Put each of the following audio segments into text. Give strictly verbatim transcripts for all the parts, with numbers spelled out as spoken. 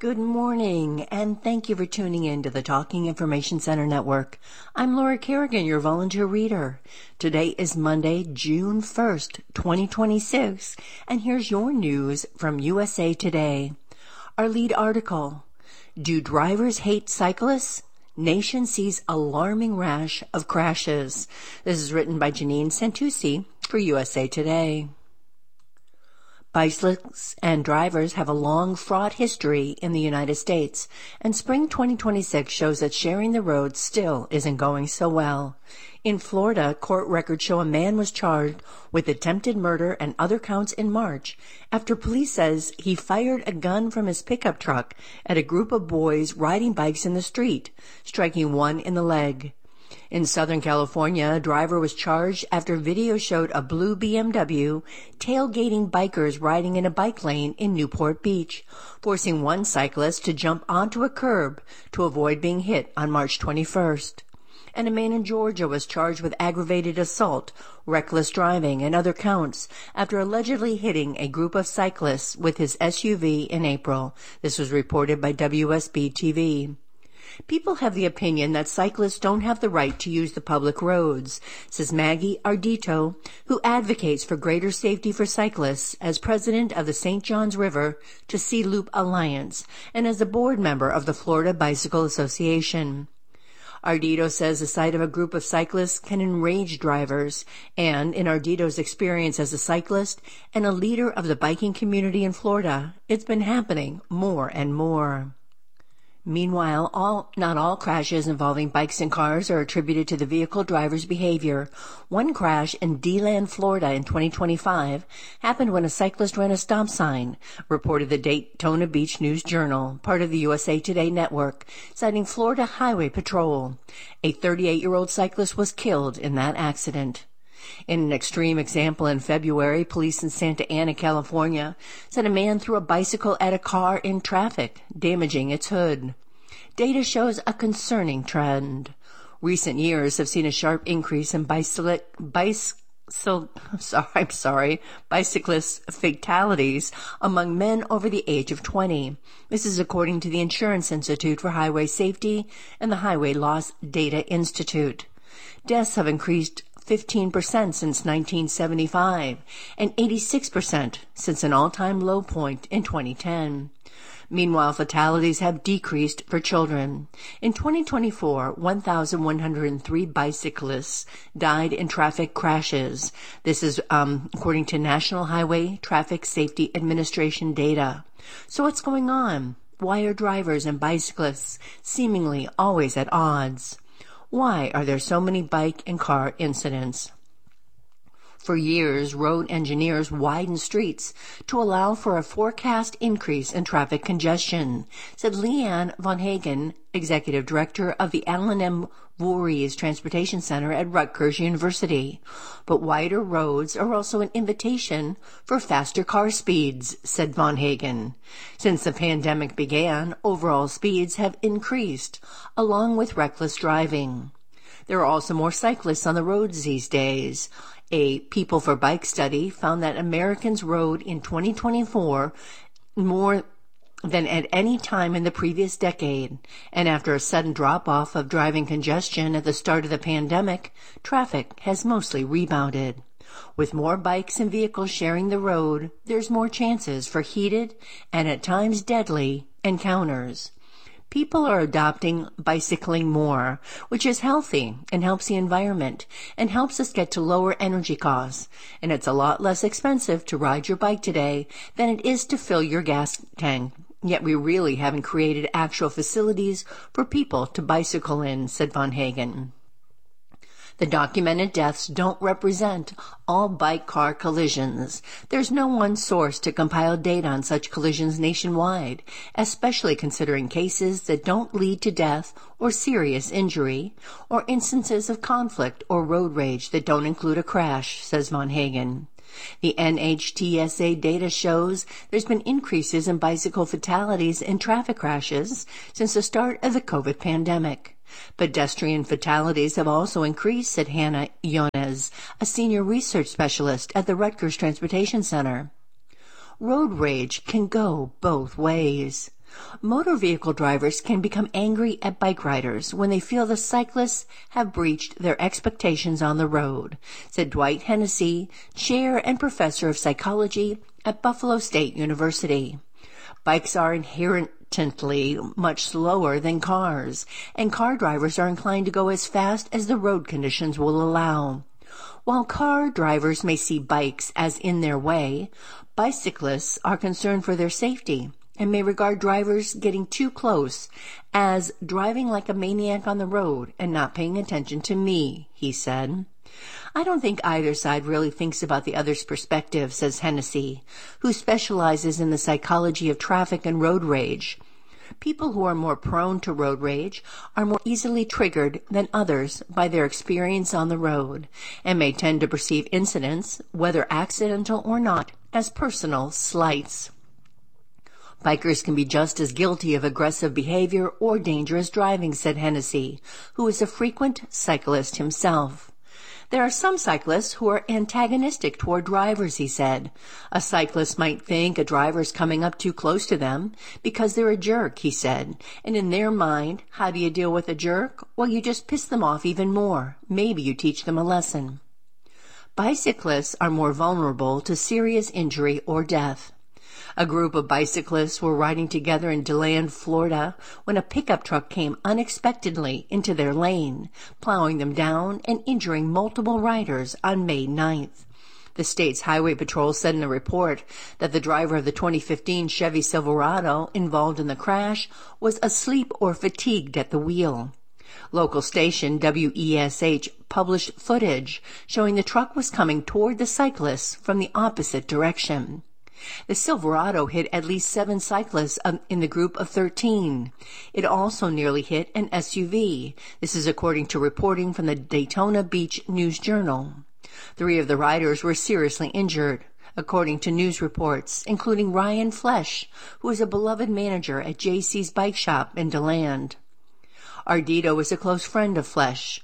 Good morning, and thank you for tuning in to the Talking Information Center Network. I'm Laura Kerrigan, your volunteer reader. Today is Monday, June first, twenty twenty-six, and here's your news from U S A Today. Our lead article, Do Drivers Hate Cyclists? Nation Sees Alarming Rash of Crashes. This is written by Janine Santucci for U S A Today. Bicyclists and drivers have a long, fraught history in the United States, and spring twenty twenty-six shows that sharing the road still isn't going so well. In Florida, court records show a man was charged with attempted murder and other counts in March after police says he fired a gun from his pickup truck at a group of boys riding bikes in the street, striking one in the leg. In Southern California, a driver was charged after video showed a blue B M W tailgating bikers riding in a bike lane in Newport Beach, forcing one cyclist to jump onto a curb to avoid being hit on March twenty-first. And a man in Georgia was charged with aggravated assault, reckless driving, and other counts after allegedly hitting a group of cyclists with his S U V in April. This was reported by W S B T V. People have the opinion that cyclists don't have the right to use the public roads, says Maggie Ardito, who advocates for greater safety for cyclists as president of the Saint Johns River to Sea Loop Alliance and as a board member of the Florida Bicycle Association. Ardito says the sight of a group of cyclists can enrage drivers, and in Ardito's experience as a cyclist and a leader of the biking community in Florida, it's been happening more and more. Meanwhile, all, not all crashes involving bikes and cars are attributed to the vehicle driver's behavior. One crash in DeLand, Florida in twenty twenty-five happened when a cyclist ran a stop sign, reported the Daytona Beach News Journal, part of the U S A Today network, citing Florida Highway Patrol. A thirty-eight-year-old cyclist was killed in that accident. In an extreme example in February, police in Santa Ana, California, said a man threw a bicycle at a car in traffic, damaging its hood. Data shows a concerning trend. Recent years have seen a sharp increase in bicycle, bicycle, sorry, I'm sorry, bicyclist fatalities among men over the age of twenty. This is according to the Insurance Institute for Highway Safety and the Highway Loss Data Institute. Deaths have increased fifteen percent since nineteen seventy-five and eighty-six percent since an all-time low point in twenty ten. Meanwhile, fatalities have decreased for children. In twenty twenty-four, one thousand one hundred three bicyclists died in traffic crashes. This is um, according to National Highway Traffic Safety Administration data. So what's going on? Why are drivers and bicyclists seemingly always at odds? Why are there so many bike and car incidents? For years, road engineers widened streets to allow for a forecast increase in traffic congestion, said Leanne Von Hagen, executive director of the Alan M. Voorhees Transportation Center at Rutgers University. But wider roads are also an invitation for faster car speeds, said Von Hagen. Since the pandemic began, overall speeds have increased, along with reckless driving. There are also more cyclists on the roads these days. A People for Bike study found that Americans rode in twenty twenty-four more than at any time in the previous decade, and after a sudden drop-off of driving congestion at the start of the pandemic, traffic has mostly rebounded. With more bikes and vehicles sharing the road, there's more chances for heated and at times deadly encounters. People are adopting bicycling more, which is healthy and helps the environment and helps us get to lower energy costs. And it's a lot less expensive to ride your bike today than it is to fill your gas tank. Yet we really haven't created actual facilities for people to bicycle in, said Von Hagen. The documented deaths don't represent all bike-car collisions. There's no one source to compile data on such collisions nationwide, especially considering cases that don't lead to death or serious injury, or instances of conflict or road rage that don't include a crash, says Von Hagen. The N H T S A data shows there's been increases in bicycle fatalities and traffic crashes since the start of the COVID pandemic. Pedestrian fatalities have also increased, said Hannah Yones, a senior research specialist at the Rutgers Transportation Center. Road rage can go both ways. Motor vehicle drivers can become angry at bike riders when they feel the cyclists have breached their expectations on the road, said Dwight Hennessy, chair and professor of psychology at Buffalo State University. Bikes are inherently much slower than cars, and car drivers are inclined to go as fast as the road conditions will allow. While car drivers may see bikes as in their way, bicyclists are concerned for their safety and may regard drivers getting too close as driving like a maniac on the road and not paying attention to me, he said. I don't think either side really thinks about the other's perspective, says Hennessy, who specializes in the psychology of traffic and road rage. People who are more prone to road rage are more easily triggered than others by their experience on the road and may tend to perceive incidents, whether accidental or not, as personal slights. Bikers can be just as guilty of aggressive behavior or dangerous driving, said Hennessy, who is a frequent cyclist himself. There are some cyclists who are antagonistic toward drivers, he said. A cyclist might think a driver's coming up too close to them because they're a jerk, he said. And in their mind, how do you deal with a jerk? Well, you just piss them off even more. Maybe you teach them a lesson. Bicyclists are more vulnerable to serious injury or death. A group of bicyclists were riding together in DeLand, Florida, when a pickup truck came unexpectedly into their lane, plowing them down and injuring multiple riders on May ninth. The state's highway patrol said in a report that the driver of the twenty fifteen Chevy Silverado involved in the crash was asleep or fatigued at the wheel. Local station W E S H published footage showing the truck was coming toward the cyclists from the opposite direction. The Silverado hit at least seven cyclists in the group of thirteen. It also nearly hit an S U V. This is according to reporting from the Daytona Beach News-Journal. Three of the riders were seriously injured, according to news reports, including Ryan Flesh, who is a beloved manager at J C's Bike Shop in DeLand. Ardito is a close friend of Flesh.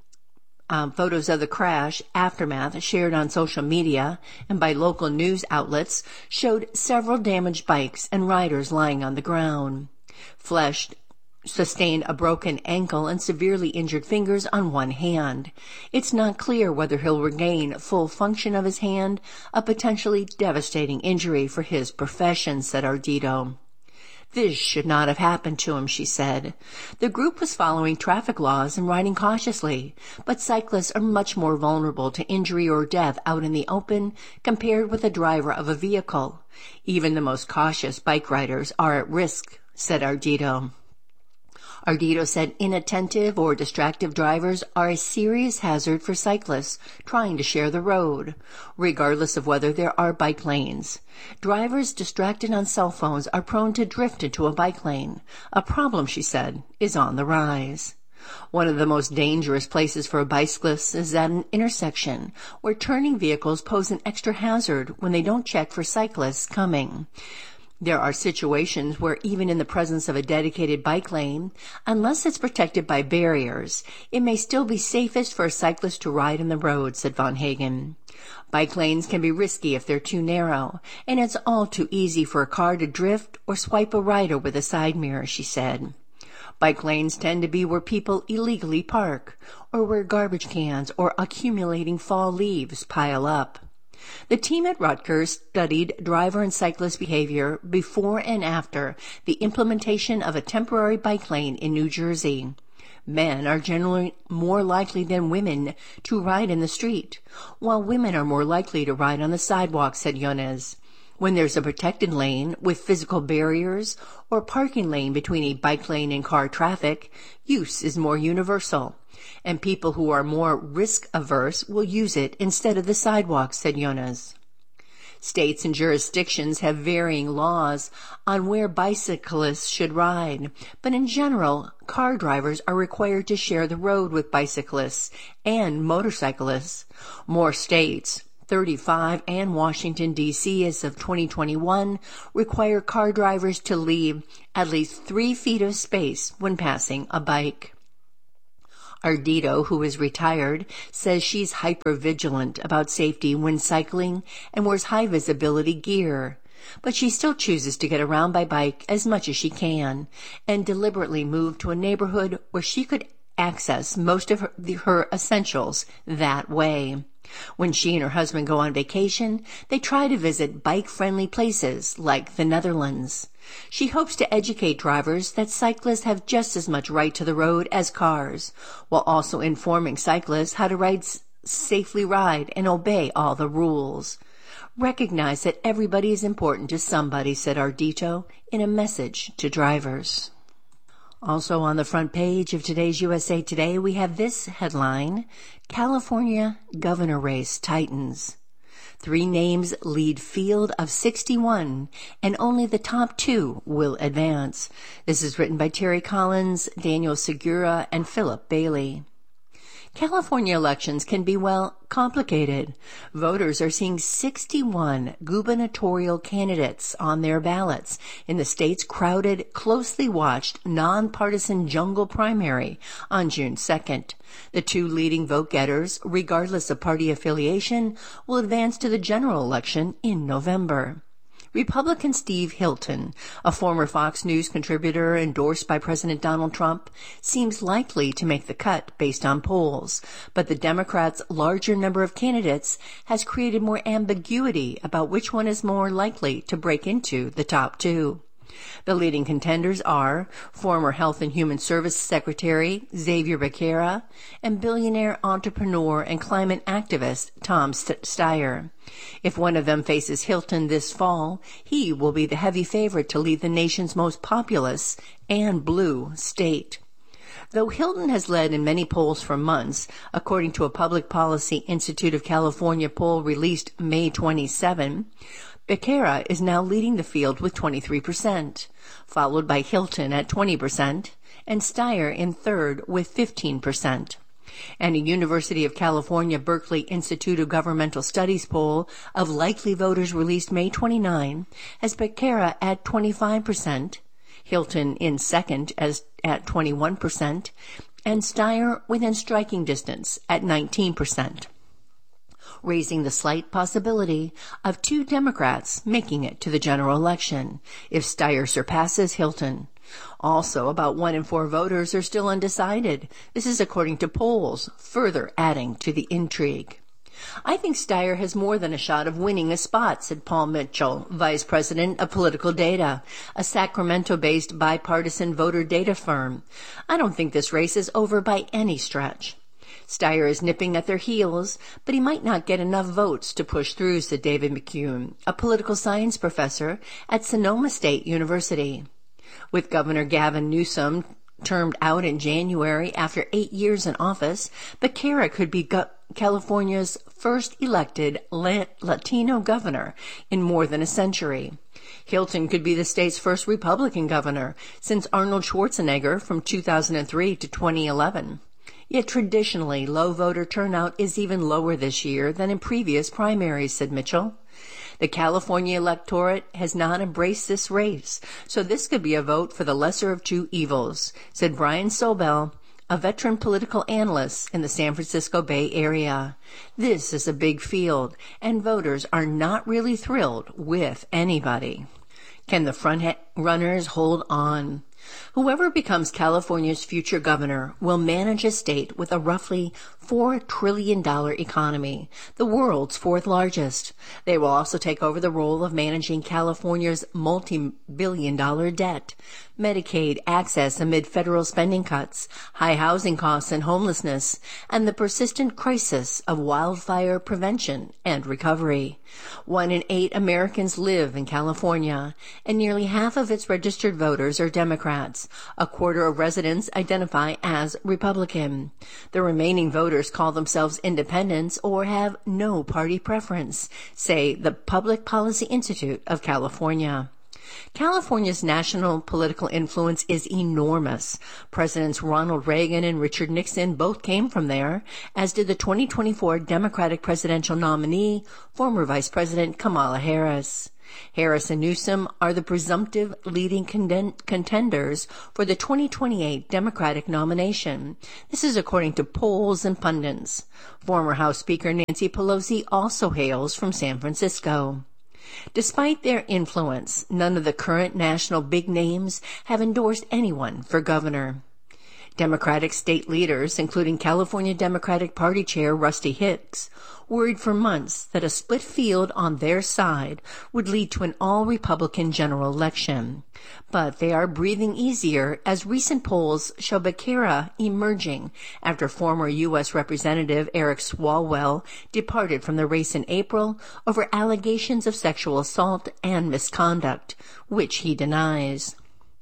Um, photos of the crash aftermath shared on social media and by local news outlets showed several damaged bikes and riders lying on the ground. Flesh sustained a broken ankle and severely injured fingers on one hand. It's not clear whether he'll regain full function of his hand, a potentially devastating injury for his profession, said Ardito. This should not have happened to him, she said. The group was following traffic laws and riding cautiously, but cyclists are much more vulnerable to injury or death out in the open compared with the driver of a vehicle. Even the most cautious bike riders are at risk, said Ardito. Ardito said inattentive or distractive drivers are a serious hazard for cyclists trying to share the road, regardless of whether there are bike lanes. Drivers distracted on cell phones are prone to drift into a bike lane. A problem, she said, is on the rise. One of the most dangerous places for a bicyclist is at an intersection, where turning vehicles pose an extra hazard when they don't check for cyclists coming. There are situations where even in the presence of a dedicated bike lane, unless it's protected by barriers, it may still be safest for a cyclist to ride on the road, said Von Hagen. Bike lanes can be risky if they're too narrow, and it's all too easy for a car to drift or swipe a rider with a side mirror, she said. Bike lanes tend to be where people illegally park, or where garbage cans or accumulating fall leaves pile up. The team at Rutgers studied driver and cyclist behavior before and after the implementation of a temporary bike lane in New Jersey. Men are generally more likely than women to ride in the street, while women are more likely to ride on the sidewalk, said Yonez. When there's a protected lane with physical barriers or parking lane between a bike lane and car traffic, use is more universal, and people who are more risk-averse will use it instead of the sidewalk, said Yonez. States and jurisdictions have varying laws on where bicyclists should ride, but in general, car drivers are required to share the road with bicyclists and motorcyclists. More states, thirty-five, and Washington, D C as of twenty twenty-one, require car drivers to leave at least three feet of space when passing a bike. Ardito, who is retired, says she's hyper-vigilant about safety when cycling and wears high-visibility gear. but she still chooses to get around by bike as much as she can and deliberately move to a neighborhood where she could access most of her, her essentials that way. When she and her husband go on vacation, they try to visit bike-friendly places like the Netherlands. She hopes to educate drivers that cyclists have just as much right to the road as cars, while also informing cyclists how to ride, safely ride and obey all the rules. Recognize that everybody is important to somebody, said Ardito in a message to drivers. Also on the front page of today's U S A Today, we have this headline: California governor race tightens. Three names lead field of sixty-one, and only the top two will advance. This is written by Terry Collins, Daniel Segura, and Philip Bailey. California elections can be, well, complicated. Voters are seeing sixty-one gubernatorial candidates on their ballots in the state's crowded, closely watched, nonpartisan jungle primary on June second. The two leading vote-getters, regardless of party affiliation, will advance to the general election in November. Republican Steve Hilton, a former Fox News contributor endorsed by President Donald Trump, seems likely to make the cut based on polls, but the Democrats' larger number of candidates has created more ambiguity about which one is more likely to break into the top two. The leading contenders are former Health and Human Services Secretary Xavier Becerra and billionaire entrepreneur and climate activist Tom Steyer. If one of them faces Hilton this fall, he will be the heavy favorite to lead the nation's most populous and blue state. Though Hilton has led in many polls for months, according to a Public Policy Institute of California poll released May twenty-seventh, Becerra is now leading the field with twenty-three percent, followed by Hilton at twenty percent, and Steyer in third with fifteen percent. And a University of California Berkeley Institute of Governmental Studies poll of likely voters released May twenty-ninth has Becerra at twenty-five percent, Hilton in second as at twenty-one percent, and Steyer within striking distance at nineteen percent. Raising the slight possibility of two Democrats making it to the general election if Steyer surpasses Hilton. Also, about one in four voters are still undecided. This is according to polls, further adding to the intrigue. I think Steyer has more than a shot of winning a spot, said Paul Mitchell, Vice President of Political Data, a Sacramento-based bipartisan voter data firm. I don't think this race is over by any stretch. Steyer is nipping at their heels, but he might not get enough votes to push through, said David McCune, a political science professor at Sonoma State University. With Governor Gavin Newsom termed out in January after eight years in office, Becerra could be go- California's first elected La- Latino governor in more than a century. Hilton could be the state's first Republican governor since Arnold Schwarzenegger from two thousand three to twenty eleven. Yet traditionally, low voter turnout is even lower this year than in previous primaries, said Mitchell. The California electorate has not embraced this race, so this could be a vote for the lesser of two evils, said Brian Sobel, a veteran political analyst in the San Francisco Bay Area. This is a big field, and voters are not really thrilled with anybody. Can the front runners hold on? Whoever becomes California's future governor will manage a state with a roughly four trillion dollars economy, the world's fourth largest. They will also take over the role of managing California's multi-billion dollar debt, Medicaid access amid federal spending cuts, high housing costs and homelessness, and the persistent crisis of wildfire prevention and recovery. One in eight Americans live in California, and nearly half of its registered voters are Democrats. A quarter of residents identify as Republican. The remaining voters call themselves independents or have no party preference, say the Public Policy Institute of California. California's national political influence is enormous. Presidents Ronald Reagan and Richard Nixon both came from there, as did the twenty twenty-four Democratic presidential nominee, former Vice President Kamala Harris. Harris and Newsom are the presumptive leading contenders for the twenty twenty-eight Democratic nomination. This is according to polls and pundits. Former House Speaker Nancy Pelosi also hails from San Francisco. Despite their influence, none of the current national big names have endorsed anyone for governor. Democratic state leaders, including California Democratic Party Chair Rusty Hicks, worried for months that a split field on their side would lead to an all-Republican general election. But they are breathing easier as recent polls show Becerra emerging after former U S Representative Eric Swalwell departed from the race in April over allegations of sexual assault and misconduct, which he denies.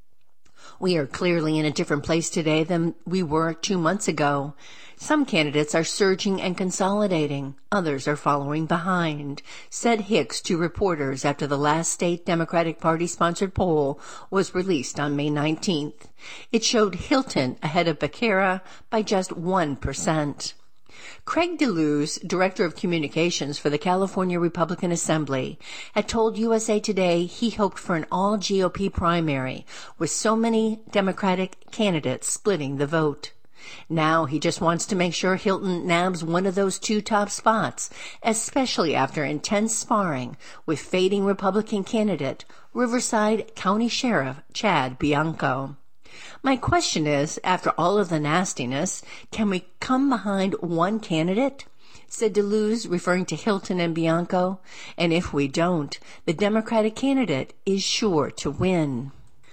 We are clearly in a different place today than we were two months ago. Some candidates are surging and consolidating. Others are following behind, said Hicks to reporters after the last state Democratic Party-sponsored poll was released on May nineteenth. It showed Hilton ahead of Becerra by just one percent. Craig DeLuz, Director of Communications for the California Republican Assembly, had told U S A Today he hoped for an all-G O P primary, with so many Democratic candidates splitting the vote. Now he just wants to make sure Hilton nabs one of those two top spots, especially after intense sparring with fading Republican candidate, Riverside County Sheriff Chad Bianco. My question is, after all of the nastiness, can we come behind one candidate? Said DeLuz, referring to Hilton and Bianco. And if we don't, the Democratic candidate is sure to win.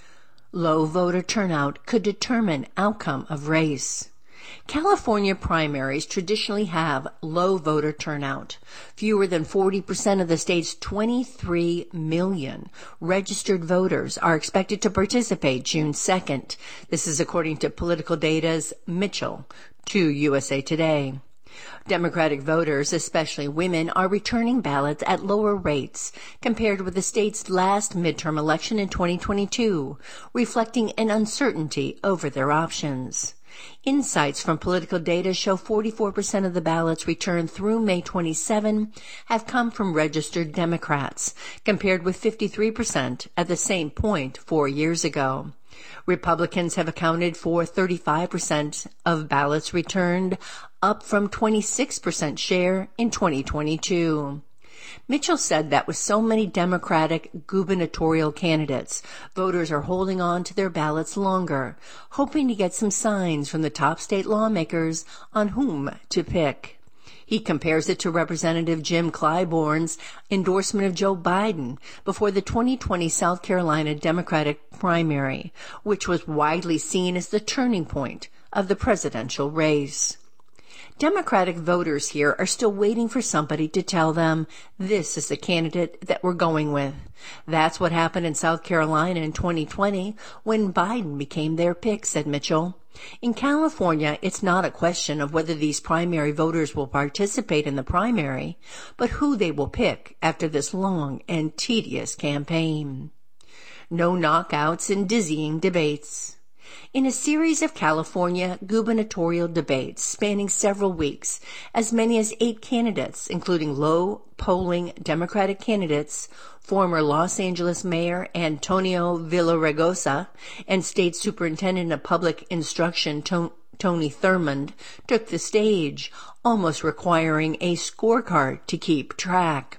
Low voter turnout could determine outcome of race. California primaries traditionally have low voter turnout. Fewer than forty percent of the state's twenty-three million registered voters are expected to participate June second. This is according to Political Data's Mitchell to U S A Today. Democratic voters, especially women, are returning ballots at lower rates compared with the state's last midterm election in twenty twenty-two, reflecting an uncertainty over their options. Insights from Political Data show forty-four percent of the ballots returned through May twenty-seventh have come from registered Democrats, compared with fifty-three percent at the same point four years ago. Republicans have accounted for thirty-five percent of ballots returned, up from twenty-six percent share in twenty twenty-two. Mitchell said that with so many Democratic gubernatorial candidates, voters are holding on to their ballots longer, hoping to get some signs from the top state lawmakers on whom to pick. He compares it to Representative Jim Clyburn's endorsement of Joe Biden before the twenty twenty South Carolina Democratic primary, which was widely seen as the turning point of the presidential race. Democratic voters here are still waiting for somebody to tell them this is the candidate that we're going with. That's what happened in South Carolina in twenty twenty when Biden became their pick, said Mitchell. In California, it's not a question of whether these primary voters will participate in the primary, but who they will pick after this long and tedious campaign. No knockouts and dizzying debates. In a series of California gubernatorial debates spanning several weeks, as many as eight candidates, including low-polling Democratic candidates, former Los Angeles Mayor Antonio Villaraigosa, and State Superintendent of Public Instruction Tony Thurmond, took the stage, almost requiring a scorecard to keep track.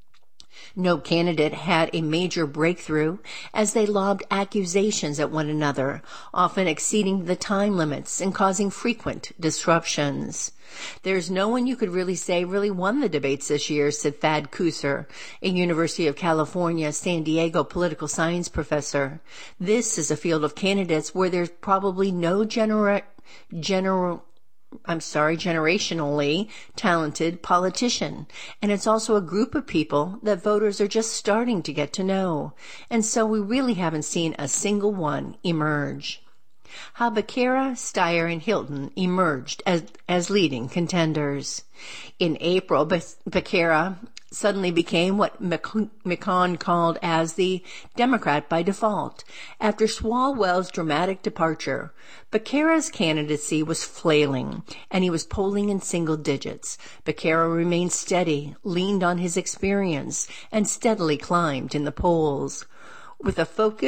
No candidate had a major breakthrough as they lobbed accusations at one another, often exceeding the time limits and causing frequent disruptions. There's no one you could really say really won the debates this year, said Thad Kusser, a University of California, San Diego political science professor. This is a field of candidates where there's probably no genera- general I'm sorry, generationally talented politician. And it's also a group of people that voters are just starting to get to know. And so we really haven't seen a single one emerge. How Becerra, Steyer, and Hilton emerged as, as leading contenders. In April, Be- Becerra suddenly became what McCon called as the Democrat by default. After Swalwell's dramatic departure, Becerra's candidacy was flailing, and he was polling in single digits. Becerra remained steady, leaned on his experience, and steadily climbed in the polls. With a focus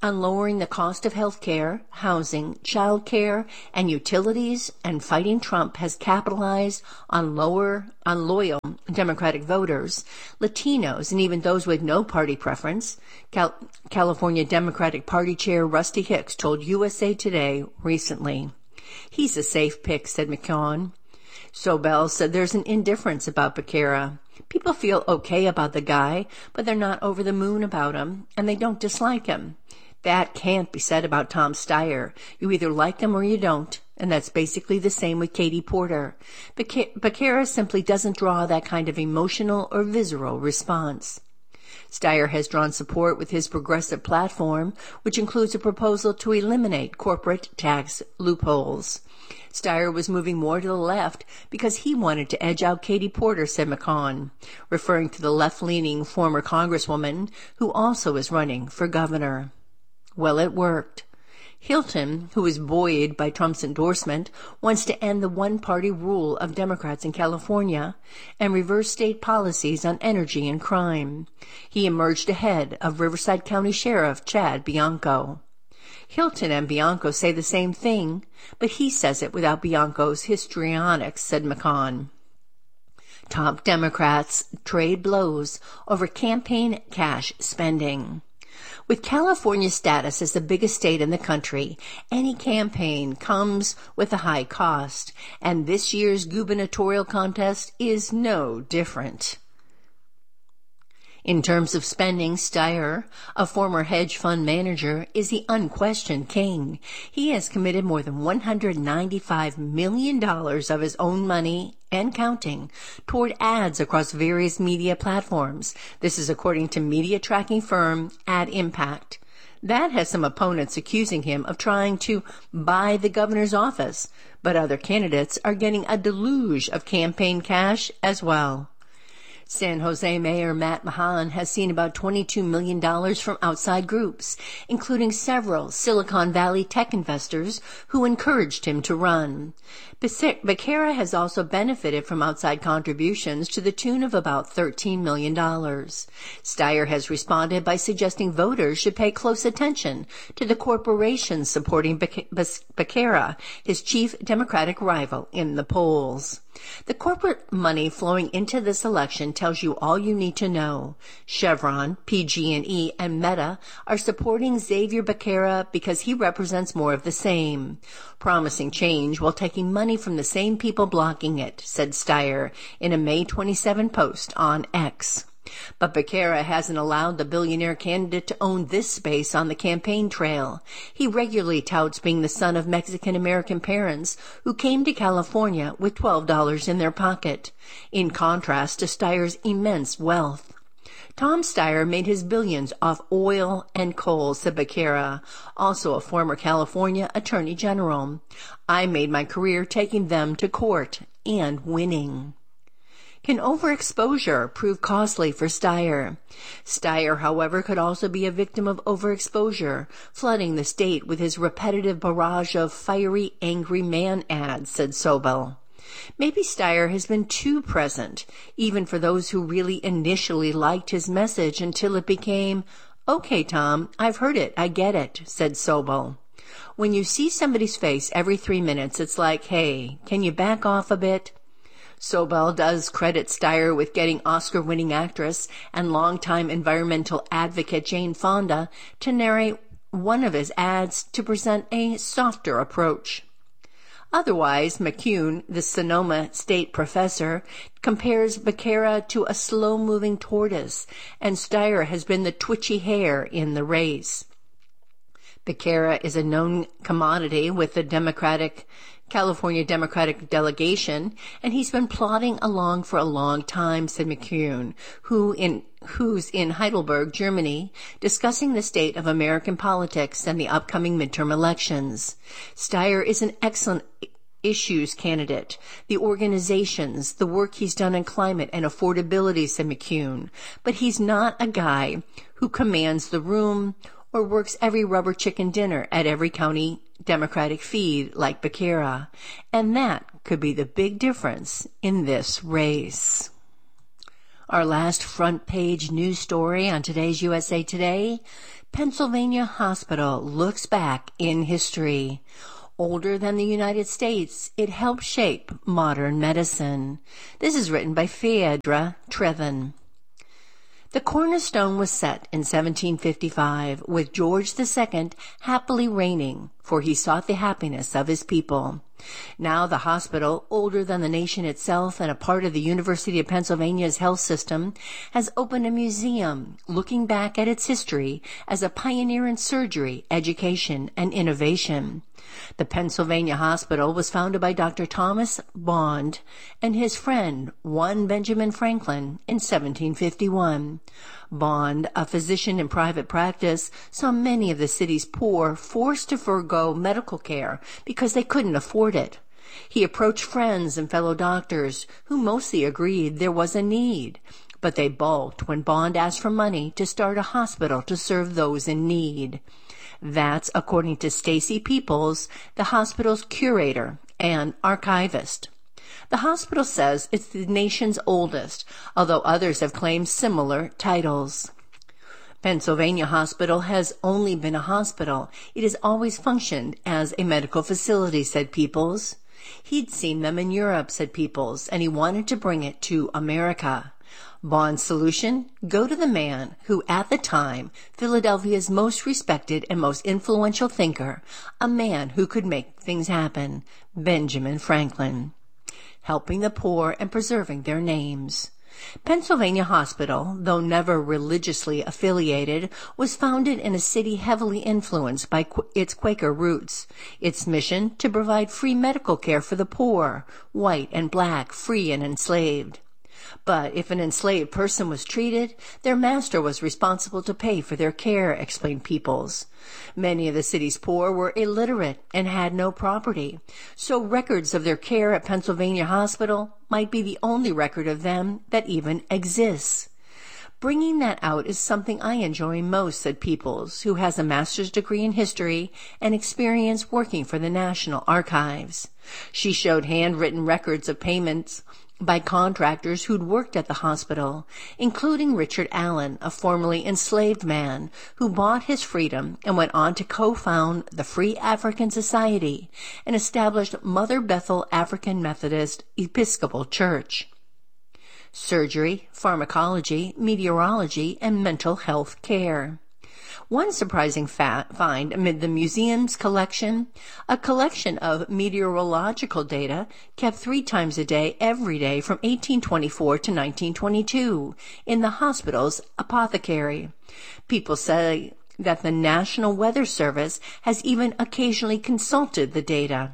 on lowering the cost of health care, housing, child care, and utilities, and fighting Trump has capitalized on lower, on loyal Democratic voters, Latinos, and even those with no party preference. Cal- California Democratic Party Chair Rusty Hicks told U S A Today recently. He's a safe pick, said McCain. Sobel said there's an indifference about Becerra. People feel okay about the guy, but they're not over the moon about him, and they don't dislike him. That can't be said about Tom Steyer. You either like him or you don't, and that's basically the same with Katie Porter. Beca- Becerra simply doesn't draw that kind of emotional or visceral response. Steyer has drawn support with his progressive platform, which includes a proposal to eliminate corporate tax loopholes. Steyer was moving more to the left because he wanted to edge out Katie Porter, said McCain, referring to the left-leaning former congresswoman who also is running for governor. Well, it worked. Hilton, who is buoyed by Trump's endorsement, wants to end the one-party rule of Democrats in California and reverse state policies on energy and crime. He emerged ahead of Riverside County Sheriff Chad Bianco. Hilton and Bianco say the same thing, but he says it without Bianco's histrionics, said McCain. Top Democrats trade blows over campaign cash spending. With California's status as the biggest state in the country, any campaign comes with a high cost, and this year's gubernatorial contest is no different. In terms of spending, Steyer, a former hedge fund manager, is the unquestioned king. He has committed more than one hundred ninety-five million dollars of his own money and counting toward ads across various media platforms. This is according to media tracking firm Ad Impact. That has some opponents accusing him of trying to buy the governor's office, but other candidates are getting a deluge of campaign cash as well. San Jose Mayor Matt Mahan has seen about twenty-two million dollars from outside groups, including several Silicon Valley tech investors who encouraged him to run. Becerra has also benefited from outside contributions to the tune of about thirteen million dollars. Steyer has responded by suggesting voters should pay close attention to the corporations supporting Becerra, his chief Democratic rival in the polls. The corporate money flowing into this election tells you all you need to know. Chevron, P G and E, and Meta are supporting Xavier Becerra because he represents more of the same, promising change while taking money from the same people blocking it, said Steyer in a May twenty-seventh post on X. But Becerra hasn't allowed the billionaire candidate to own this space on the campaign trail. He regularly touts being the son of Mexican-American parents who came to California with twelve dollars in their pocket, in contrast to Steyer's immense wealth. Tom Steyer made his billions off oil and coal, said Becerra, also a former California attorney general. I made my career taking them to court and winning. Can overexposure prove costly for Steyer? Steyer, however, could also be a victim of overexposure, flooding the state with his repetitive barrage of fiery, angry man ads, said Sobel. Maybe Steyer has been too present, even for those who really initially liked his message until it became, "Okay, Tom, I've heard it, I get it," said Sobel. When you see somebody's face every three minutes, it's like, hey, can you back off a bit? Sobel does credit Steyer with getting Oscar-winning actress and longtime environmental advocate Jane Fonda to narrate one of his ads to present a softer approach. Otherwise, McCune, the Sonoma State professor, compares Becerra to a slow-moving tortoise, and Steyer has been the twitchy hare in the race. Becerra is a known commodity with the Democratic California Democratic delegation, and he's been plodding along for a long time, said McCune, who in who's in Heidelberg, Germany, discussing the state of American politics and the upcoming midterm elections. Steyer is an excellent issues candidate, the organizations, the work he's done in climate and affordability, said McCune, but he's not a guy who commands the room or works every rubber chicken dinner at every county Democratic feed like Becerra, and that could be the big difference in this race. Our last front page news story on today's U S A Today, Pennsylvania hospital looks back in history. Older than the United States, it helped shape modern medicine. This is written by Phaedra Trevin. The cornerstone was set in seventeen fifty-five, with George the Second happily reigning, for he sought the happiness of his people. Now the hospital, older than the nation itself and a part of the University of Pennsylvania's health system, has opened a museum looking back at its history as a pioneer in surgery, education, and innovation. The Pennsylvania Hospital was founded by Doctor Thomas Bond and his friend, one Benjamin Franklin, in seventeen fifty-one. Bond, a physician in private practice, saw many of the city's poor forced to forego medical care because they couldn't afford it. He approached friends and fellow doctors who mostly agreed there was a need, but they balked when Bond asked for money to start a hospital to serve those in need. That's according to Stacy Peoples, the hospital's curator and archivist. The hospital says it's the nation's oldest, although others have claimed similar titles. Pennsylvania Hospital has only been a hospital. It has always functioned as a medical facility, said Peoples. He'd seen them in Europe, said Peoples, and he wanted to bring it to America. Bond's solution? Go to the man who, at the time, Philadelphia's most respected and most influential thinker, a man who could make things happen, Benjamin Franklin. Helping the poor and preserving their names. Pennsylvania Hospital, though never religiously affiliated, was founded in a city heavily influenced by qu- its Quaker roots. Its mission, to provide free medical care for the poor, white and black, free and enslaved. But if an enslaved person was treated, their master was responsible to pay for their care, explained Peoples. Many of the city's poor were illiterate and had no property, so records of their care at Pennsylvania Hospital might be the only record of them that even exists. Bringing that out is something I enjoy most, said Peoples, who has a master's degree in history and experience working for the National Archives. She showed handwritten records of payments by contractors who'd worked at the hospital, including Richard Allen, a formerly enslaved man who bought his freedom and went on to co-found the Free African Society and established Mother Bethel African Methodist Episcopal Church. Surgery, pharmacology, meteorology, and mental health care. One surprising fa- find amid the museum's collection, a collection of meteorological data kept three times a day every day from eighteen twenty-four to nineteen twenty-two in the hospital's apothecary. People say that the National Weather Service has even occasionally consulted the data.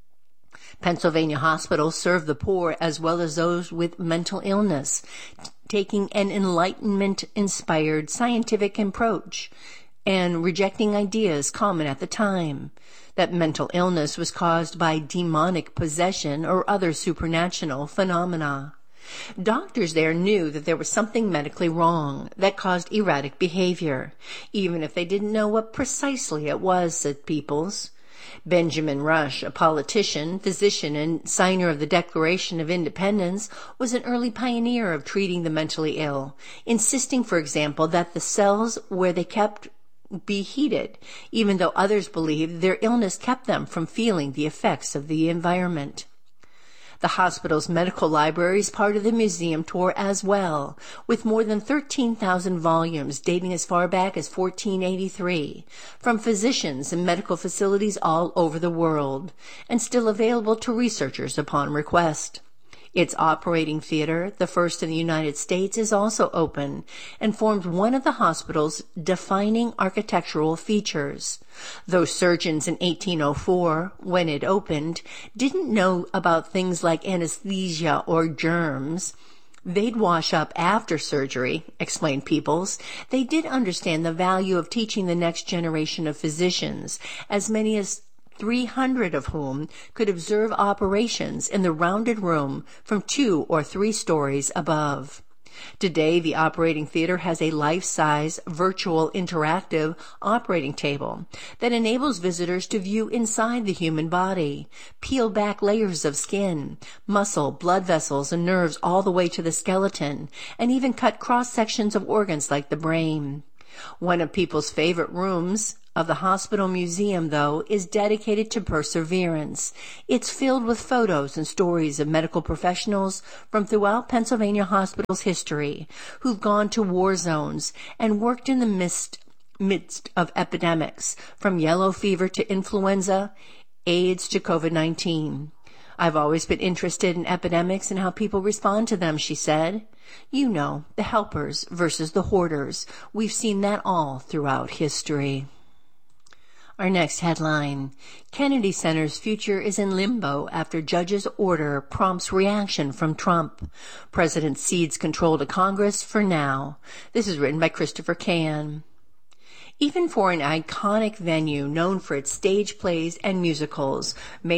Pennsylvania hospitals serve the poor as well as those with mental illness, taking an Enlightenment-inspired scientific approach and rejecting ideas common at the time, that mental illness was caused by demonic possession or other supernatural phenomena. Doctors there knew that there was something medically wrong that caused erratic behavior, even if they didn't know what precisely it was, said Peoples. Benjamin Rush, a politician, physician, and signer of the Declaration of Independence, was an early pioneer of treating the mentally ill, insisting, for example, that the cells where they kept be heated, even though others believed their illness kept them from feeling the effects of the environment. The hospital's medical library is part of the museum tour as well, with more than thirteen thousand volumes dating as far back as fourteen eighty-three, from physicians and medical facilities all over the world, and still available to researchers upon request. Its operating theater, the first in the United States, is also open and forms one of the hospital's defining architectural features. Though surgeons in eighteen oh four, when it opened, didn't know about things like anesthesia or germs, they'd wash up after surgery, explained Peoples. They did understand the value of teaching the next generation of physicians, as many as three hundred of whom could observe operations in the rounded room from two or three stories above. Today, the operating theater has a life-size, virtual, interactive operating table that enables visitors to view inside the human body, peel back layers of skin, muscle, blood vessels, and nerves all the way to the skeleton, and even cut cross-sections of organs like the brain. One of people's favorite rooms of the hospital museum, though, is dedicated to perseverance. It's filled with photos and stories of medical professionals from throughout Pennsylvania hospital's history who've gone to war zones and worked in the midst, midst of epidemics, from yellow fever to influenza, AIDS to COVID nineteen. I've always been interested in epidemics and how people respond to them, she said. You know, the helpers versus the hoarders. We've seen that all throughout history. Our next headline, Kennedy Center's future is in limbo after judge's order prompts reaction from Trump. President cedes control to Congress for now. This is written by Christopher Can. Even for an iconic venue known for its stage plays and musicals,